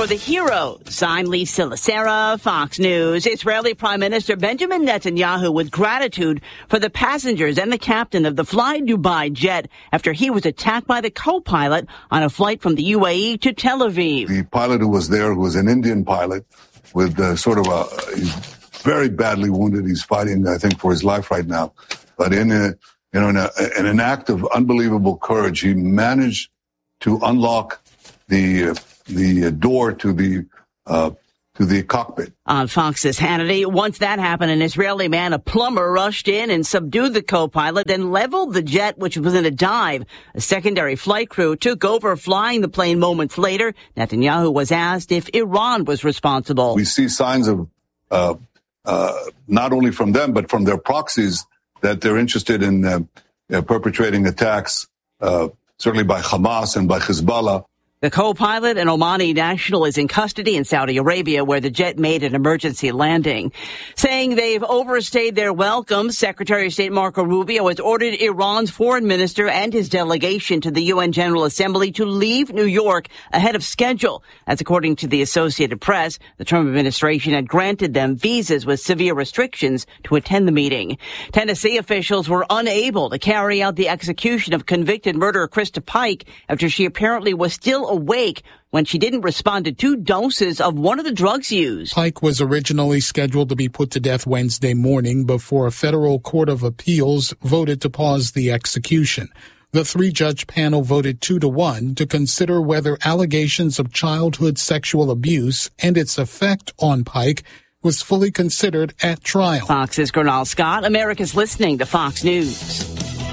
for the heroes. I'm Lisa Lacera, Fox News. Israeli Prime Minister Benjamin Netanyahu with gratitude for the passengers and the captain of the Fly Dubai jet after he was attacked by the co-pilot on a flight from the UAE to Tel Aviv. The pilot who was there was an Indian pilot with he's very badly wounded. He's fighting, I think, for his life right now. But in an act of unbelievable courage, he managed to unlock the door to the cockpit. On Fox's Hannity, once that happened, an Israeli man, a plumber, rushed in and subdued the co-pilot, then leveled the jet, which was in a dive. A secondary flight crew took over flying the plane moments later. Netanyahu was asked if Iran was responsible. We see signs of not only from them, but from their proxies, that they're interested in perpetrating attacks, certainly by Hamas and by Hezbollah. The co-pilot, an Omani national, is in custody in Saudi Arabia, where the jet made an emergency landing. Saying they've overstayed their welcome, Secretary of State Marco Rubio has ordered Iran's foreign minister and his delegation to the UN General Assembly to leave New York ahead of schedule. As according to the Associated Press, the Trump administration had granted them visas with severe restrictions to attend the meeting. Tennessee officials were unable to carry out the execution of convicted murderer Krista Pike after she apparently was still awake when she didn't respond to 2 doses of one of the drugs used. Pike was originally scheduled to be put to death Wednesday morning before a federal court of appeals voted to pause the execution. The 3-judge panel voted 2-1 to consider whether allegations of childhood sexual abuse and its effect on Pike was fully considered at trial. Fox's Gernal Scott. America's listening to Fox News.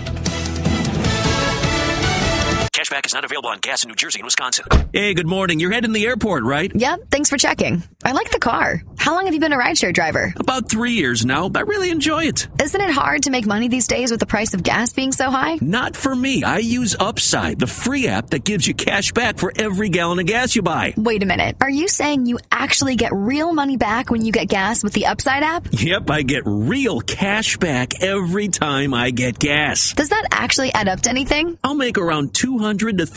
Cashback is not available on gas in New Jersey and Wisconsin. Hey, good morning. You're heading to the airport, right? Yep, thanks for checking. I like the car. How long have you been a rideshare driver? About 3 years now. I really enjoy it. Isn't it hard to make money these days with the price of gas being so high? Not for me. I use Upside, the free app that gives you cash back for every gallon of gas you buy. Wait a minute. Are you saying you actually get real money back when you get gas with the Upside app? Yep, I get real cash back every time I get gas. Does that actually add up to anything? I'll make around $200 to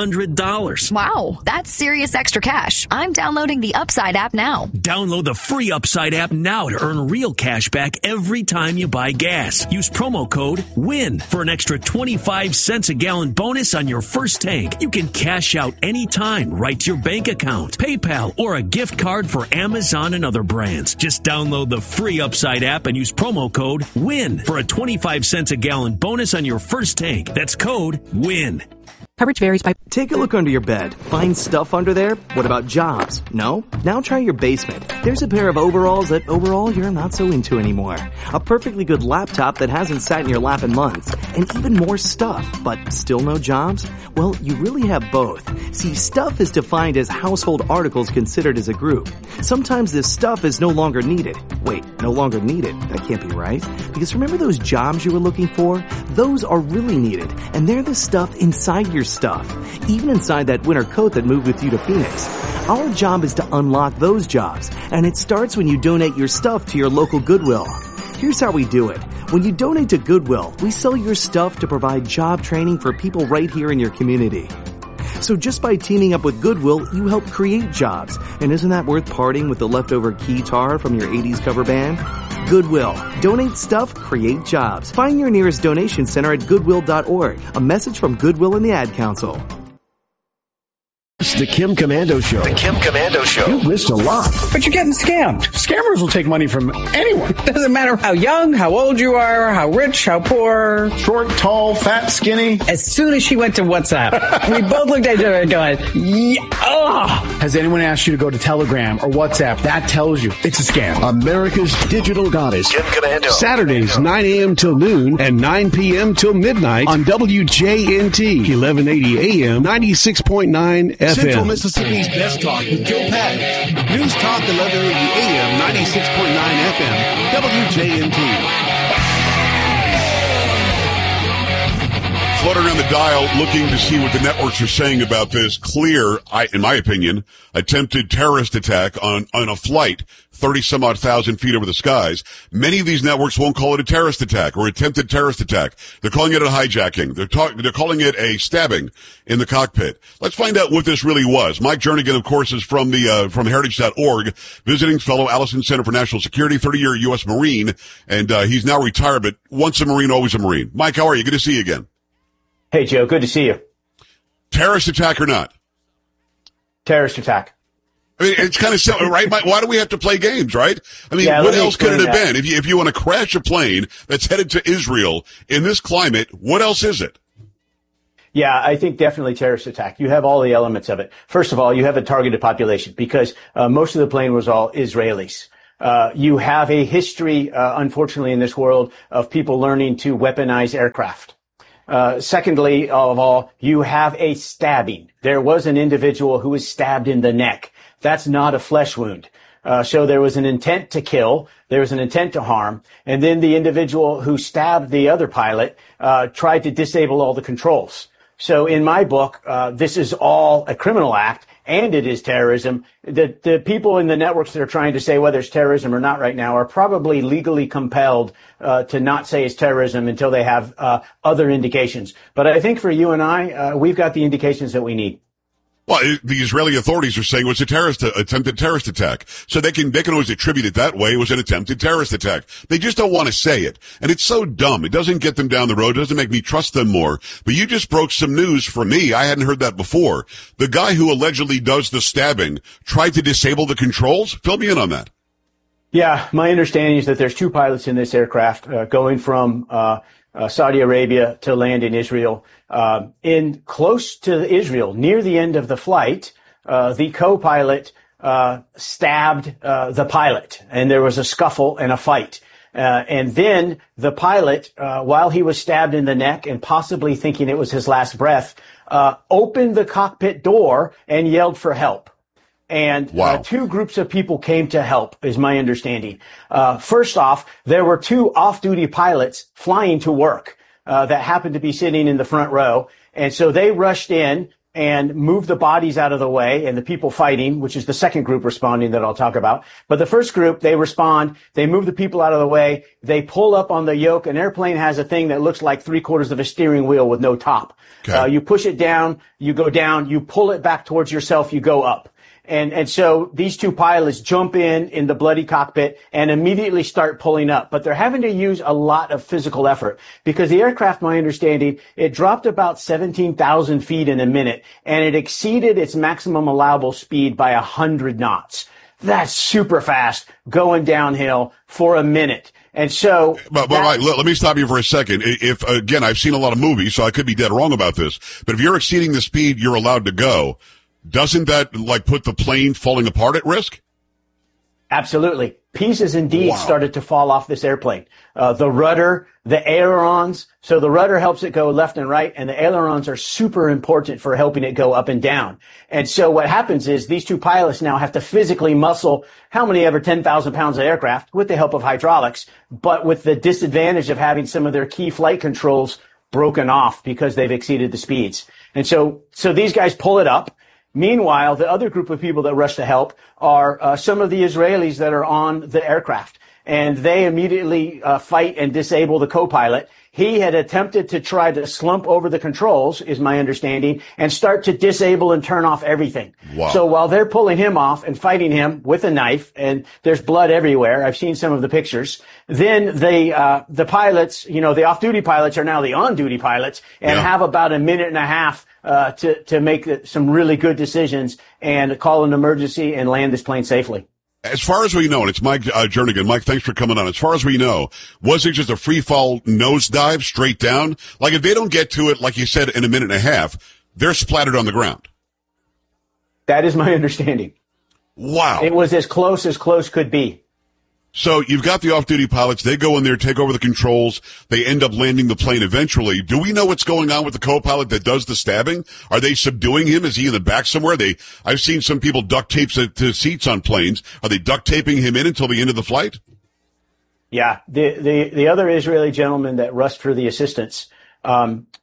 $300. Wow, that's serious extra cash. I'm downloading the Upside app now. Download the free Upside app now to earn real cash back every time you buy gas. Use promo code WIN for an extra 25 cents a gallon bonus on your first tank. You can cash out anytime right to your bank account, PayPal, or a gift card for Amazon and other brands. Just download the free Upside app and use promo code WIN for a 25 cents a gallon bonus on your first tank. That's code WIN. Coverage varies by... Take a look under your bed. Find stuff under there? What about jobs? No? Now try your basement. There's a pair of overalls that overall you're not so into anymore. A perfectly good laptop that hasn't sat in your lap in months. And even more stuff, but still no jobs? Well, you really have both. See, stuff is defined as household articles considered as a group. Sometimes this stuff is no longer needed. Wait, no longer needed? That can't be right. Because remember those jobs you were looking for? Those are really needed. And they're the stuff inside your stuff, even inside that winter coat that moved with you to Phoenix. Our job is to unlock those jobs, and it starts when you donate your stuff to your local Goodwill. Here's how we do it. When you donate to Goodwill, we sell your stuff to provide job training for people right here in your community. So just by teaming up with Goodwill, you help create jobs. And isn't that worth parting with the leftover guitar from your 80s cover band? Goodwill. Donate stuff, create jobs. Find your nearest donation center at goodwill.org. A message from Goodwill and the Ad Council. The Kim Komando Show. The Kim Komando Show. You've missed a lot. But you're getting scammed. Scammers will take money from anyone. Doesn't matter how young, how old you are, how rich, how poor. Short, tall, fat, skinny. As soon as she went to WhatsApp, we both looked at each other and going, Has anyone asked you to go to Telegram or WhatsApp? That tells you it's a scam. America's digital goddess. Kim Komando. Saturdays, 9 a.m. till noon and 9 p.m. till midnight on WJNT, 1180 AM, 96.9 FM. Central Mississippi's Best Talk with Joe Paddock. News Talk 1180 AM, 96.9 FM, WJNT. floating around the dial looking to see what the networks are saying about this clear, in my opinion, attempted terrorist attack on a flight 30-some-odd thousand feet over the skies. Many of these networks won't call it a terrorist attack or attempted terrorist attack. They're calling it a hijacking. They're calling it a stabbing in the cockpit. Let's find out what this really was. Mike Jernigan, of course, is from heritage.org, visiting fellow Allison Center for National Security, 30-year U.S. Marine, and he's now retired, but once a Marine, always a Marine. Mike, how are you? Good to see you again. Hey, Joe. Good to see you. Terrorist attack or not? Terrorist attack. I mean, it's kind of simple, right? Why do we have to play games, right? I mean, what else could it have been? If you want to crash a plane that's headed to Israel in this climate, what else is it? Yeah, I think definitely terrorist attack. You have all the elements of it. First of all, you have a targeted population because most of the plane was all Israelis. You have a history, unfortunately, in this world of people learning to weaponize aircraft. Secondly of all, you have a stabbing. There was an individual who was stabbed in the neck. That's not a flesh wound. So there was an intent to kill. There was an intent to harm. And then the individual who stabbed the other pilot, tried to disable all the controls. So in my book, this is all a criminal act and it is terrorism. The people in the networks that are trying to say whether it's terrorism or not right now are probably legally compelled, to not say it's terrorism until they have, other indications. But I think for you and I, we've got the indications that we need. Well, the Israeli authorities are saying it was attempted terrorist attack. So they can always attribute it that way. It was an attempted terrorist attack. They just don't want to say it. And it's so dumb. It doesn't get them down the road. It doesn't make me trust them more. But you just broke some news for me. I hadn't heard that before. The guy who allegedly does the stabbing tried to disable the controls? Fill me in on that. Yeah, my understanding is that there's two pilots in this aircraft, going from, Saudi Arabia to land in Israel. In close to Israel, near the end of the flight, the co-pilot stabbed the pilot, and there was a scuffle and a fight. And then the pilot, while he was stabbed in the neck and possibly thinking it was his last breath, opened the cockpit door and yelled for help. And two groups of people came to help, is my understanding. First off, there were two off-duty pilots flying to work that happened to be sitting in the front row. And so they rushed in and moved the bodies out of the way and the people fighting, which is the second group responding that I'll talk about. But the first group, they respond, they move the people out of the way, they pull up on the yoke. An airplane has a thing that looks like 3/4 of a steering wheel with no top. Okay. You push it down, you go down, you pull it back towards yourself, you go up. And so these two pilots jump in the bloody cockpit and immediately start pulling up. But they're having to use a lot of physical effort because the aircraft, my understanding, it dropped about 17,000 feet in a minute and it exceeded its maximum allowable speed by 100 knots. That's super fast going downhill for a minute. And so, but let me stop you for a second. If again, I've seen a lot of movies, so I could be dead wrong about this. But if you're exceeding the speed you're allowed to go, doesn't that put the plane falling apart at risk? Absolutely. Pieces indeed started to fall off this airplane. The rudder, the ailerons. So the rudder helps it go left and right, and the ailerons are super important for helping it go up and down. And so what happens is these two pilots now have to physically muscle how many ever 10,000 pounds of aircraft with the help of hydraulics, but with the disadvantage of having some of their key flight controls broken off because they've exceeded the speeds. And so these guys pull it up. Meanwhile, the other group of people that rush to help are some of the Israelis that are on the aircraft, and they immediately fight and disable the co-pilot. He had attempted to try to slump over the controls, is my understanding, and start to disable and turn off everything. Wow. So while they're pulling him off and fighting him with a knife, and there's blood everywhere, I've seen some of the pictures, then the pilots, the off-duty pilots are now the on-duty pilots and have about a minute and a half to make some really good decisions and call an emergency and land this plane safely. As far as we know, and it's Mike Jernigan. Mike, thanks for coming on. As far as we know, was it just a free fall nosedive straight down? Like if they don't get to it, like you said, in a minute and a half, they're splattered on the ground. That is my understanding. Wow. It was as close could be. So you've got the off-duty pilots. They go in there, take over the controls. They end up landing the plane eventually. Do we know what's going on with the co-pilot that does the stabbing? Are they subduing him? Is he in the back somewhere? I've seen some people duct tape to seats on planes. Are they duct taping him in until the end of the flight? Yeah. The other Israeli gentleman that rushed for the assistance,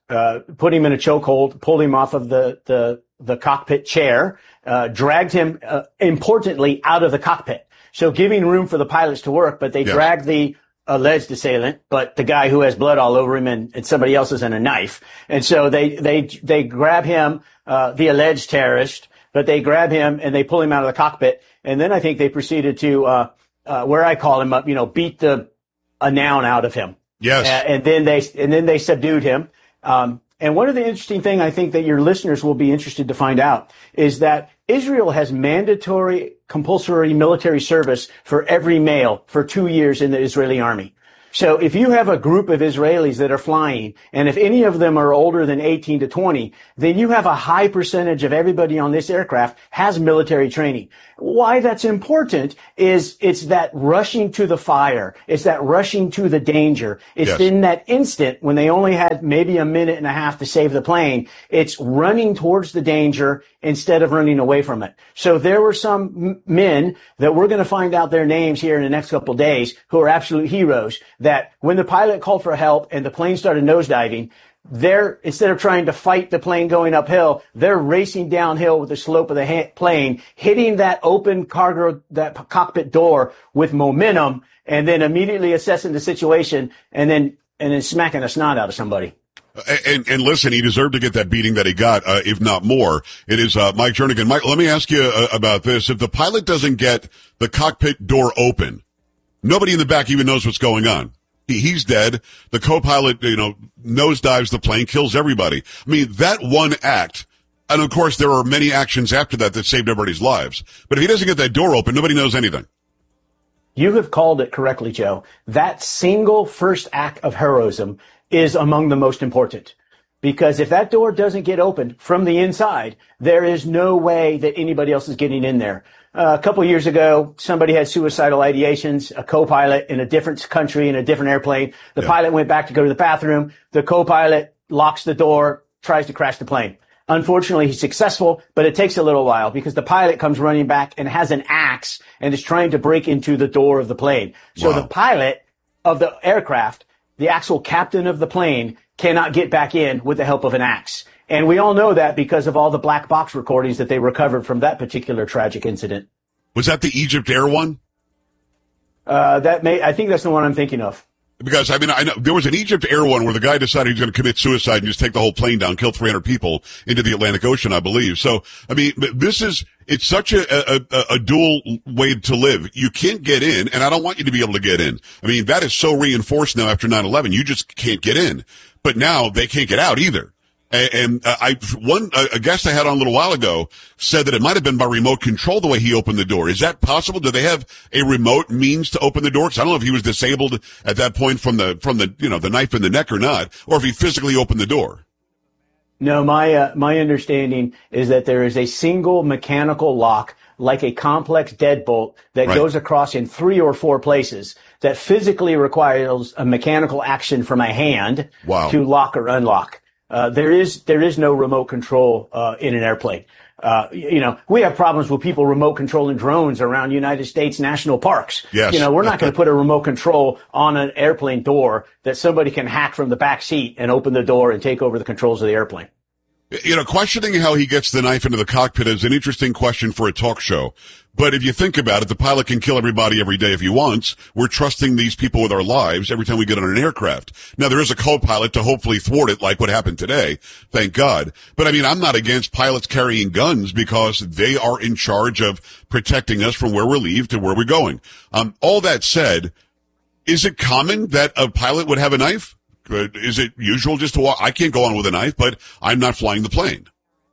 put him in a chokehold, pulled him off of the cockpit chair, dragged him, importantly, out of the cockpit. So giving room for the pilots to work, but they dragged the alleged assailant, but the guy who has blood all over him and somebody else is in a knife. And so they grab him, the alleged terrorist, but they grab him and they pull him out of the cockpit. And then I think they proceeded to, where I call him up, beat a noun out of him. Yes. And then they subdued him. And one of the interesting thing I think that your listeners will be interested to find out is that Israel has mandatory compulsory military service for every male for 2 years in the Israeli army. So if you have a group of Israelis that are flying, and if any of them are older than 18 to 20, then you have a high percentage of everybody on this aircraft has military training. Why that's important is it's that rushing to the fire. It's that rushing to the danger. It's in that instant when they only had maybe a minute and a half to save the plane. It's running towards the danger instead of running away from it. So there were some men that we're going to find out their names here in the next couple of days who are absolute heroes, that when the pilot called for help and the plane started nosediving, instead of trying to fight the plane going uphill, they're racing downhill with the slope of the plane, hitting that open cargo, that cockpit door with momentum, and then immediately assessing the situation and then smacking the snot out of somebody. And listen, he deserved to get that beating that he got, if not more. It is Mike Jernigan. Mike, let me ask you about this. If the pilot doesn't get the cockpit door open, nobody in the back even knows what's going on. He's dead. The co-pilot, nosedives the plane, kills everybody. I mean, that one act, and of course there are many actions after that saved everybody's lives. But if he doesn't get that door open, nobody knows anything. You have called it correctly, Joe. That single first act of heroism is among the most important. Because if that door doesn't get opened from the inside, there is no way that anybody else is getting in there. A couple of years ago, somebody had suicidal ideations, a co-pilot in a different country in a different airplane. The pilot went back to go to the bathroom. The co-pilot locks the door, tries to crash the plane. Unfortunately, he's successful, but it takes a little while because the pilot comes running back and has an axe and is trying to break into the door of the plane. So the pilot of the aircraft, the actual captain of the plane, cannot get back in with the help of an axe. And we all know that because of all the black box recordings that they recovered from that particular tragic incident. Was that the Egypt Air one? I think that's the one I'm thinking of. Because, I know there was an Egypt Air one where the guy decided he was going to commit suicide and just take the whole plane down, kill 300 people into the Atlantic Ocean, I believe. So, it's such a dual way to live. You can't get in, and I don't want you to be able to get in. That is so reinforced now after 9/11. You just can't get in. But now they can't get out either. And a guest I had on a little while ago said that it might have been by remote control the way he opened the door. Is that possible? Do they have a remote means to open the door? Because I don't know if he was disabled at that point from the knife in the neck or not, or if he physically opened the door. No, my understanding is that there is a single mechanical lock, like a complex deadbolt, that goes across in 3 or 4 places that physically requires a mechanical action from a hand to lock or unlock. There is no remote control in an airplane. We have problems with people remote controlling drones around United States national parks. Yes. We're not going to put a remote control on an airplane door that somebody can hack from the back seat and open the door and take over the controls of the airplane. Questioning how he gets the knife into the cockpit is an interesting question for a talk show. But if you think about it, the pilot can kill everybody every day if he wants. We're trusting these people with our lives every time we get on an aircraft. Now, there is a co-pilot to hopefully thwart it like what happened today. Thank God. But I'm not against pilots carrying guns because they are in charge of protecting us from where we leave to where we're going. All that said, is it common that a pilot would have a knife? Is it usual just to walk? I can't go on with a knife, but I'm not flying the plane.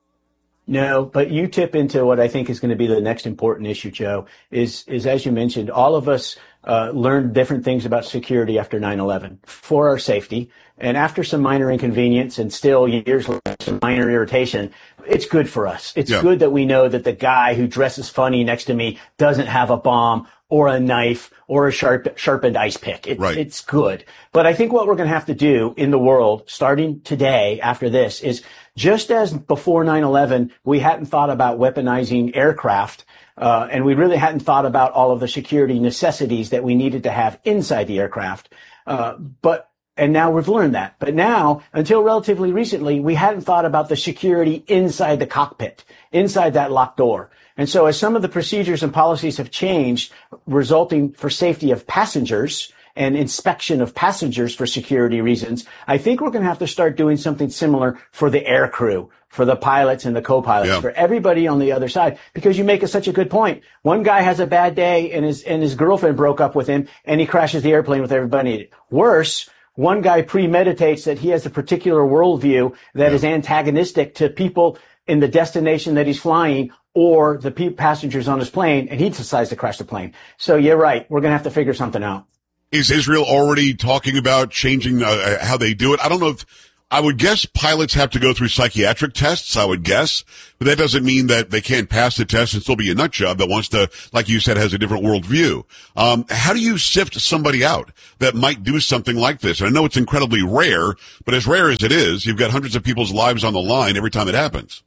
No, but you tip into what I think is going to be the next important issue, Joe, is as you mentioned, all of us learned different things about security after 9/11 for our safety. And after some minor inconvenience and still years later, some minor irritation, it's good for us. It's good that we know that the guy who dresses funny next to me doesn't have a bomb or a knife or a sharpened ice pick. It's good. But I think what we're going to have to do in the world, starting today after this, is just as before 9/11, we hadn't thought about weaponizing aircraft, and we really hadn't thought about all of the security necessities that we needed to have inside the aircraft. But And now we've learned that. But now, until relatively recently, we hadn't thought about the security inside the cockpit, inside that locked door. And so as some of the procedures and policies have changed, resulting for safety of passengers and inspection of passengers for security reasons, I think we're going to have to start doing something similar for the air crew, for the pilots and the co-pilots, for everybody on the other side, because you make such a good point. One guy has a bad day and his girlfriend broke up with him and he crashes the airplane with everybody. Worse, one guy premeditates that he has a particular worldview that is antagonistic to people in the destination that he's flying or the passengers on his plane, and he decides to crash the plane. So you're right. We're going to have to figure something out. Is Israel already talking about changing how they do it? I don't know if, I would guess pilots have to go through psychiatric tests, I would guess, but that doesn't mean that they can't pass the test and still be a nut job that wants to, like you said, has a different worldview. How do you sift somebody out that might do something like this? And I know it's incredibly rare, but as rare as it is, you've got hundreds of people's lives on the line every time it happens.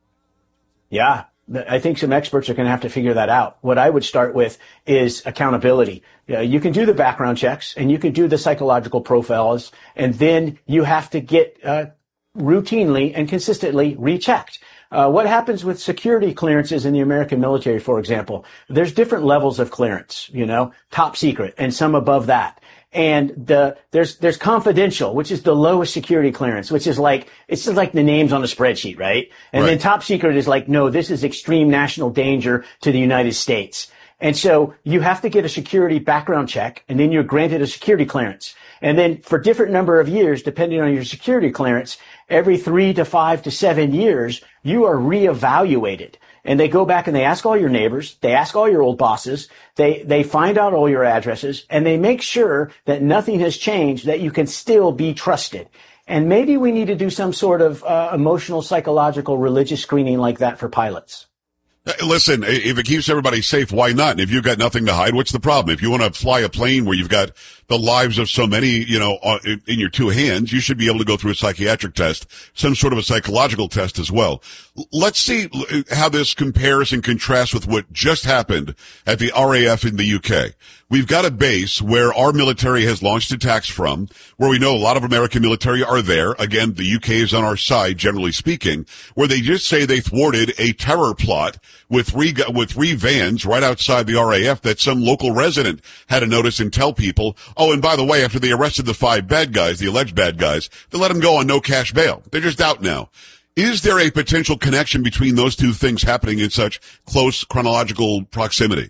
Yeah. I think some experts are going to have to figure that out. What I would start with is accountability. You can do the background checks and you can do the psychological profiles, and then you have to get routinely and consistently rechecked. What happens with security clearances in the American military, for example? There's different levels of clearance, top secret and some above that. And there's confidential, which is the lowest security clearance, which is like, it's just like the names on a spreadsheet, right? And then top secret is like, no, this is extreme national danger to the United States. And so you have to get a security background check, and then you're granted a security clearance. And then for different number of years, depending on your security clearance, every 3 to 5 to 7 years, you are reevaluated. And they go back and they ask all your neighbors, they ask all your old bosses, they find out all your addresses, and they make sure that nothing has changed, that you can still be trusted. And maybe we need to do some sort of emotional, psychological, religious screening like that for pilots. Listen, if it keeps everybody safe, why not? And if you've got nothing to hide, what's the problem? If you want to fly a plane where you've got the lives of so many, in your two hands, you should be able to go through a psychiatric test, some sort of a psychological test as well. Let's see how this compares and contrasts with what just happened at the RAF in the UK. We've got a base where our military has launched attacks from, where we know a lot of American military are there. Again, the UK is on our side, generally speaking, where they just say they thwarted a terror plot with three vans right outside the RAF that some local resident had to notice and tell people. Oh, and by the way, after they arrested the 5 bad guys, the alleged bad guys, they let them go on no cash bail. They're just out now. Is there a potential connection between those two things happening in such close chronological proximity?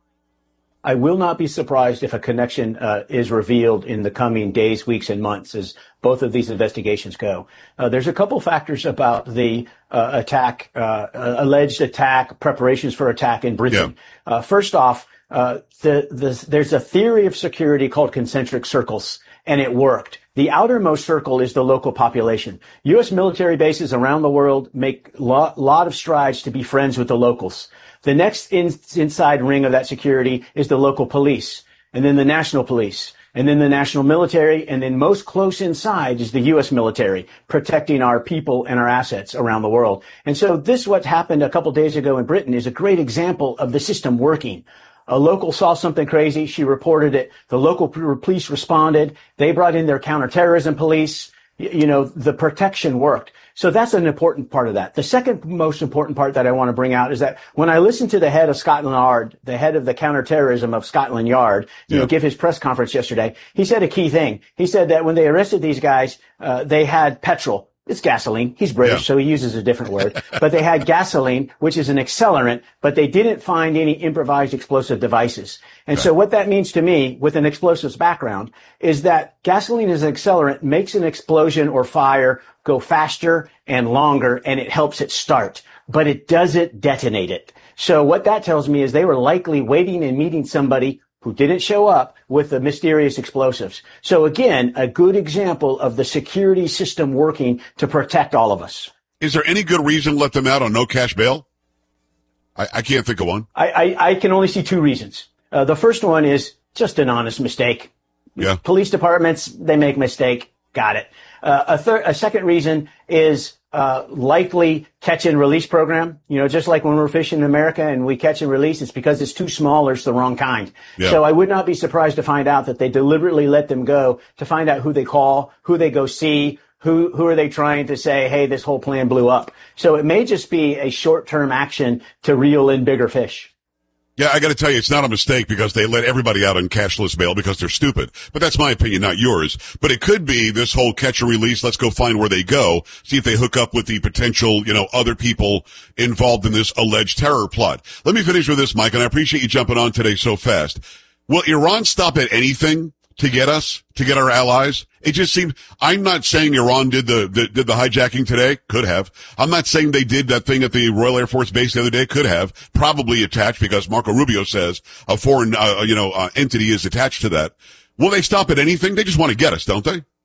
I will not be surprised if a connection is revealed in the coming days, weeks, and months as both of these investigations go. There's a couple factors about the attack, alleged attack, preparations for attack in Britain. Yeah. First off, there's a theory of security called concentric circles, and it worked. The outermost circle is the local population. U.S. military bases around the world make a lot of strides to be friends with the locals. The next inside ring of that security is the local police, and then the national police, and then the national military, and then most close inside is the U.S. military, protecting our people and our assets around the world. And so what happened a couple days ago in Britain is a great example of the system working. A local saw something crazy. She reported it. The local police responded. They brought in their counterterrorism police. The protection worked. So that's an important part of that. The second most important part that I want to bring out is that when I listened to the head of Scotland Yard, the head of the counterterrorism of Scotland Yard, give his press conference yesterday, he said a key thing. He said that when they arrested these guys, they had petrol. It's gasoline. He's British, so he uses a different word. But they had gasoline, which is an accelerant, but they didn't find any improvised explosive devices. And so what that means to me, with an explosives background, is that gasoline as an accelerant makes an explosion or fire go faster and longer, and it helps it start, but it doesn't detonate it. So what that tells me is they were likely waiting and meeting somebody who didn't show up with the mysterious explosives. So again, a good example of the security system working to protect all of us. Is there any good reason to let them out on no cash bail? I can't think of one. I can only see two reasons. The first one is just an honest mistake. Yeah. Police departments, they make mistake. Got it. A second reason is likely catch and release program. Just like when we're fishing in America and we catch and release, it's because it's too small or it's the wrong kind. Yeah. So I would not be surprised to find out that they deliberately let them go to find out who they call, who they go see, who are they trying to say, hey, this whole plan blew up. So it may just be a short-term action to reel in bigger fish. Yeah, I got to tell you, it's not a mistake because they let everybody out on cashless bail because they're stupid. But that's my opinion, not yours. But it could be this whole catch and release. Let's go find where they go, see if they hook up with the potential, other people involved in this alleged terror plot. Let me finish with this, Mike, and I appreciate you jumping on today so fast. Will Iran stop at anything to get us, to get our allies? It just seems, I'm not saying Iran did the hijacking today. Could have. I'm not saying they did that thing at the Royal Air Force Base the other day. Could have. Probably attached because Marco Rubio says a foreign, entity is attached to that. Will they stop at anything? They just want to get us, don't they?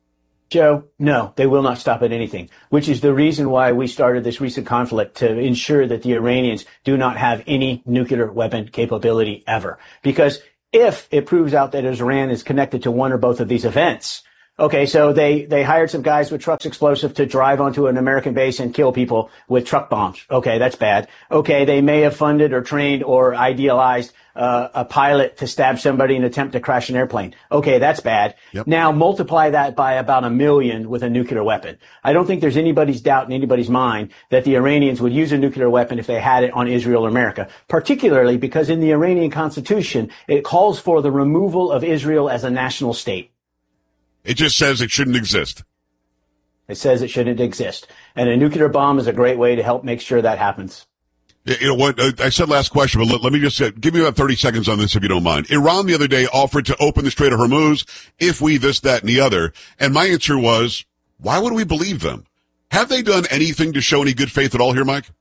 Joe, no, they will not stop at anything, which is the reason why we started this recent conflict, to ensure that the Iranians do not have any nuclear weapon capability ever. Because if it proves out that Iran is connected to one or both of these events, okay, so they hired some guys with trucks explosive to drive onto an American base and kill people with truck bombs. Okay, that's bad. Okay, they may have funded or trained or idealized a pilot to stab somebody and attempt to crash an airplane. Okay, that's bad. Yep. Now multiply that by about 1 million with a nuclear weapon. I don't think there's anybody's doubt in anybody's mind that the Iranians would use a nuclear weapon if they had it on Israel or America, particularly because in the Iranian constitution, it calls for the removal of Israel as a national state. It just says it shouldn't exist. It says it shouldn't exist. And a nuclear bomb is a great way to help make sure that happens. You know what? I said last question, but let me just give me about 30 seconds on this if you don't mind. Iran the other day offered to open the Strait of Hormuz if we this, that, and the other. And my answer was, why would we believe them? Have they done anything to show any good faith at all here, Mike?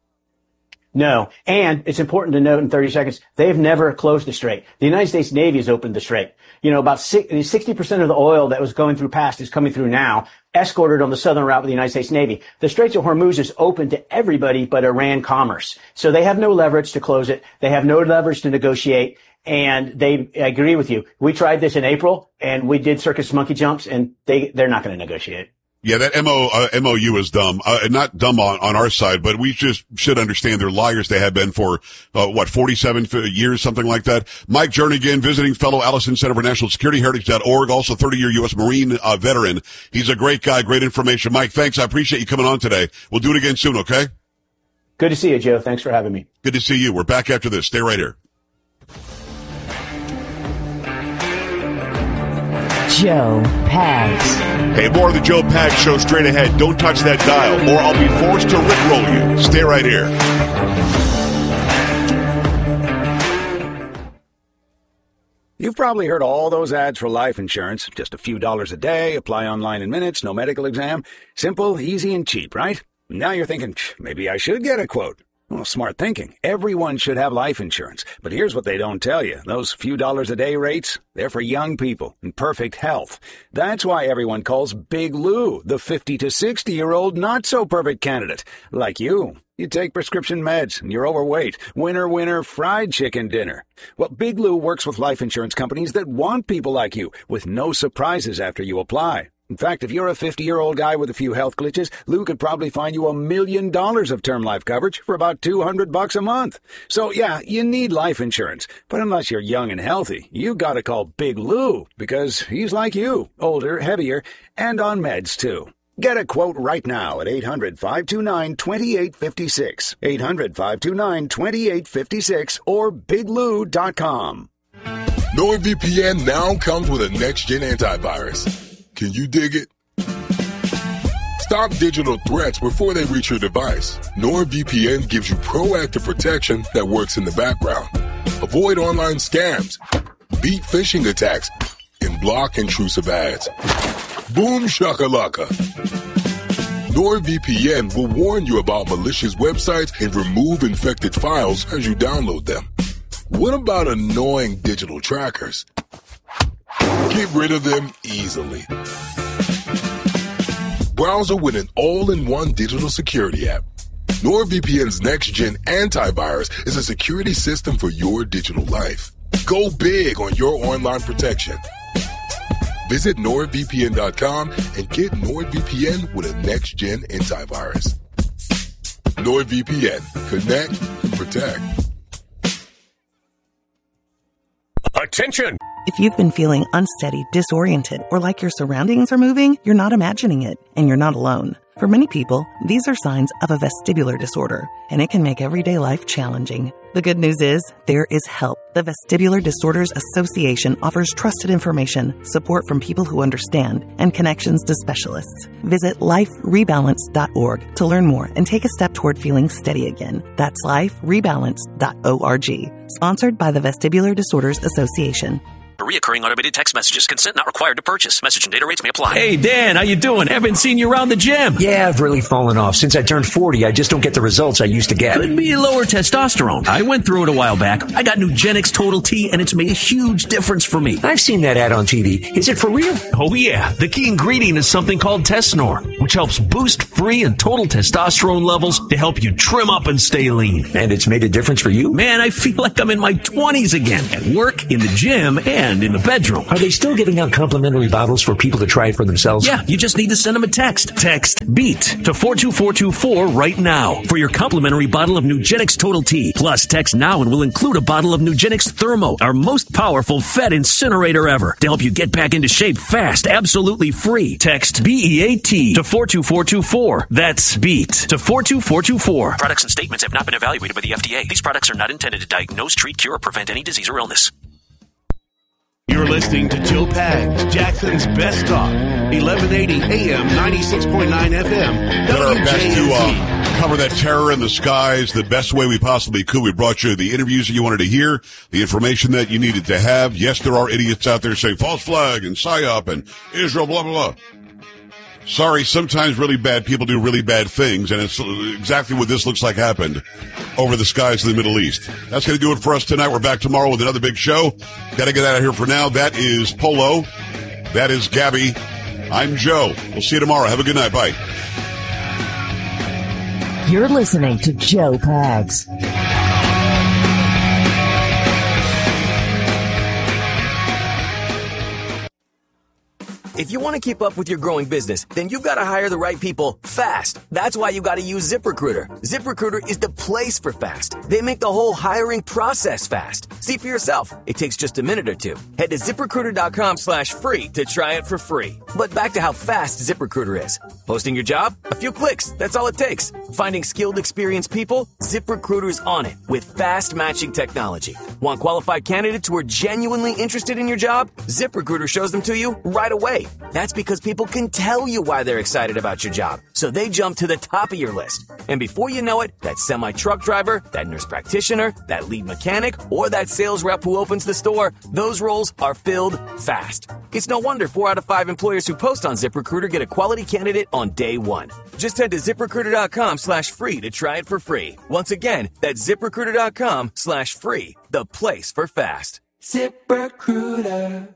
No. And it's important to note in 30 seconds, they've never closed the strait. The United States Navy has opened the strait. About 60% of the oil that was going through past is coming through now, escorted on the southern route with the United States Navy. The Straits of Hormuz is open to everybody but Iran commerce. So they have no leverage to close it. They have no leverage to negotiate. And I agree with you. We tried this in April and we did circus monkey jumps and they're not going to negotiate. Yeah, that MOU is dumb. Not dumb on our side, but we just should understand they're liars. They have been for, 47 years, something like that. Mike Jernigan, visiting fellow Allison Center for National Security, heritage.org, also 30-year U.S. Marine veteran. He's a great guy, great information. Mike, thanks. I appreciate you coming on today. We'll do it again soon, okay? Good to see you, Joe. Thanks for having me. Good to see you. We're back after this. Stay right here. Joe Pags. Hey, more of the Joe Pags Show straight ahead. Don't touch that dial, or I'll be forced to rickroll you. Stay right here. You've probably heard all those ads for life insurance. Just a few dollars a day, apply online in minutes, no medical exam. Simple, easy, and cheap, right? Now you're thinking, maybe I should get a quote. Well, smart thinking. Everyone should have life insurance. But here's what they don't tell you. Those few dollars a day rates, they're for young people in perfect health. That's why everyone calls Big Lou the 50 to 60-year-old not-so-perfect candidate. Like you. You take prescription meds and you're overweight. Winner, fried chicken dinner. Well, Big Lou works with life insurance companies that want people like you with no surprises after you apply. In fact, if you're a 50-year-old guy with a few health glitches, Lou could probably find you $1 million of term life coverage for about $200 a month. So, yeah, you need life insurance. But unless you're young and healthy, you gotta call Big Lou, because he's like you, older, heavier, and on meds, too. Get a quote right now at 800-529-2856, 800-529-2856, or biglou.com. NordVPN now comes with a next-gen antivirus. Can you dig it? Stop digital threats before they reach your device. NordVPN gives you proactive protection that works in the background. Avoid online scams, beat phishing attacks, and block intrusive ads. Boom shakalaka. NordVPN will warn you about malicious websites and remove infected files as you download them. What about annoying digital trackers? Get rid of them easily. Browser with an all-in-one digital security app. NordVPN's next-gen antivirus is a security system for your digital life. Go big on your online protection. Visit NordVPN.com and get NordVPN with a next-gen antivirus. NordVPN. Connect, protect. Attention! If you've been feeling unsteady, disoriented, or like your surroundings are moving, you're not imagining it, and you're not alone. For many people, these are signs of a vestibular disorder, and it can make everyday life challenging. The good news is, there is help. The Vestibular Disorders Association offers trusted information, support from people who understand, and connections to specialists. Visit liferebalance.org to learn more and take a step toward feeling steady again. That's liferebalance.org. Sponsored by the Vestibular Disorders Association. Reoccurring automated text messages. Consent not required to purchase. Message and data rates may apply. Hey, Dan, how you doing? Haven't seen you around the gym. Yeah, I've really fallen off. Since I turned 40, I just don't get the results I used to get. Could be lower testosterone. I went through it a while back. I got Nugenix Total T, and it's made a huge difference for me. I've seen that ad on TV. Is it for real? Oh, yeah. The key ingredient is something called Tesnor, which helps boost free and total testosterone levels to help you trim up and stay lean. And it's made a difference for you? Man, I feel like I'm in my 20s again. At work, in the gym, and in the bedroom. Are they still giving out complimentary bottles for people to try it for themselves? Yeah, you just need to send them a text. Text BEAT to 42424 right now for your complimentary bottle of Nugenix Total T. Plus, text now and we'll include a bottle of Nugenix Thermo, our most powerful Fed incinerator ever, to help you get back into shape fast, absolutely free. Text BEAT to 42424. That's BEAT to 42424. Products and statements have not been evaluated by the FDA. These products are not intended to diagnose, treat, cure, or prevent any disease or illness. You're listening to Joe Pags, Jackson's Best Talk, 1180 AM, 96.9 FM. Did our best to cover that terror in the skies the best way we possibly could. We brought you the interviews that you wanted to hear, the information that you needed to have. Yes, there are idiots out there saying false flag and PSYOP and Israel, blah, blah, blah. Sorry, sometimes really bad people do really bad things, and it's exactly what this looks like happened over the skies of the Middle East. That's going to do it for us tonight. We're back tomorrow with another big show. Got to get out of here for now. That is Polo. That is Gabby. I'm Joe. We'll see you tomorrow. Have a good night. Bye. You're listening to Joe Pags. If you want to keep up with your growing business, then you've got to hire the right people fast. That's why you got to use ZipRecruiter. ZipRecruiter is the place for fast. They make the whole hiring process fast. See for yourself. It takes just a minute or two. Head to ZipRecruiter.com/free to try it for free. But back to how fast ZipRecruiter is. Posting your job? A few clicks. That's all it takes. Finding skilled, experienced people? ZipRecruiter's on it with fast matching technology. Want qualified candidates who are genuinely interested in your job? ZipRecruiter shows them to you right away. That's because people can tell you why they're excited about your job, so they jump to the top of your list. And before you know it, that semi-truck driver, that nurse practitioner, that lead mechanic, or that sales rep who opens the store, those roles are filled fast. It's no wonder 4 out of 5 employers who post on ZipRecruiter get a quality candidate on day one. Just head to ZipRecruiter.com/free to try it for free. Once again, that's ZipRecruiter.com/free, the place for fast. ZipRecruiter.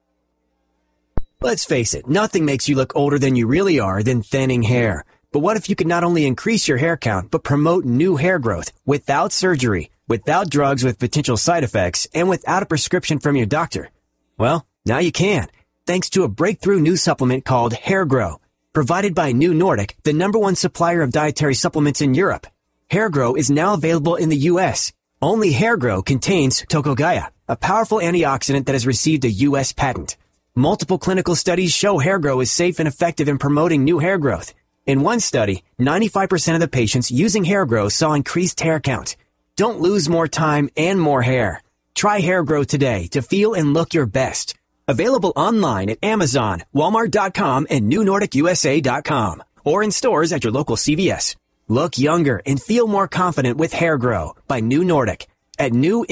Let's face it, nothing makes you look older than you really are than thinning hair. But what if you could not only increase your hair count, but promote new hair growth without surgery, without drugs with potential side effects, and without a prescription from your doctor? Well, now you can, thanks to a breakthrough new supplement called Hair Grow, provided by New Nordic, the #1 supplier of dietary supplements in Europe. Hair Grow is now available in the U.S. Only Hair Grow contains Tocogaya, a powerful antioxidant that has received a U.S. patent. Multiple clinical studies show Hair Grow is safe and effective in promoting new hair growth. In one study, 95% of the patients using Hair Grow saw increased hair count. Don't lose more time and more hair. Try Hair Grow today to feel and look your best. Available online at Amazon, Walmart.com, and NewNordicUSA.com, or in stores at your local CVS. Look younger and feel more confident with Hair Grow by New Nordic at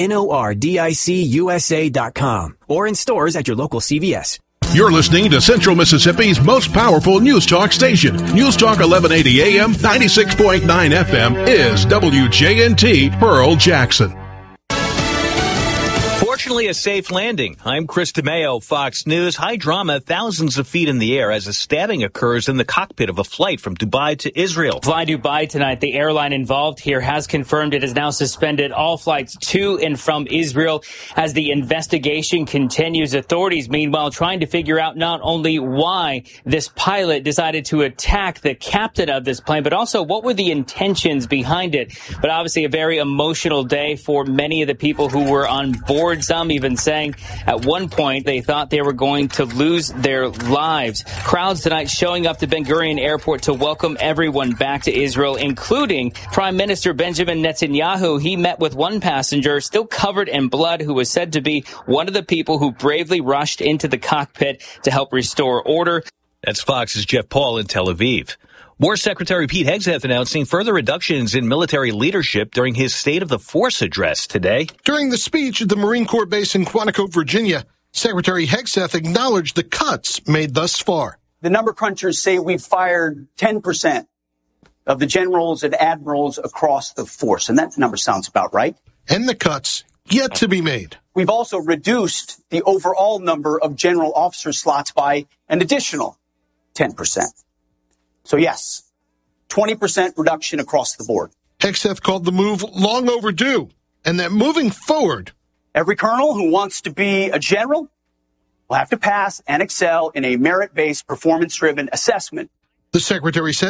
NewNordicUSA.com, or in stores at your local CVS. You're listening to Central Mississippi's most powerful news talk station. News Talk 1180 AM, 96.9 FM is WJNT Pearl Jackson. Fortunately, a safe landing. I'm Chris DeMeo, Fox News. High drama, thousands of feet in the air as a stabbing occurs in the cockpit of a flight from Dubai to Israel. Fly Dubai tonight. The airline involved here has confirmed it has now suspended all flights to and from Israel as the investigation continues. Authorities, meanwhile, trying to figure out not only why this pilot decided to attack the captain of this plane, but also what were the intentions behind it. But obviously a very emotional day for many of the people who were on board. Some even saying at one point they thought they were going to lose their lives. Crowds tonight showing up to Ben Gurion Airport to welcome everyone back to Israel, including Prime Minister Benjamin Netanyahu. He met with one passenger still covered in blood who was said to be one of the people who bravely rushed into the cockpit to help restore order. That's Fox's Jeff Paul in Tel Aviv. War Secretary Pete Hegseth announcing further reductions in military leadership during his State of the Force address today. During the speech at the Marine Corps base in Quantico, Virginia, Secretary Hegseth acknowledged the cuts made thus far. The number crunchers say we've fired 10% of the generals and admirals across the force, and that number sounds about right. And the cuts yet to be made. We've also reduced the overall number of general officer slots by an additional 10%. So yes, 20% reduction across the board. Hegseth called the move long overdue, and that moving forward, every colonel who wants to be a general will have to pass and excel in a merit-based, performance-driven assessment. The secretary said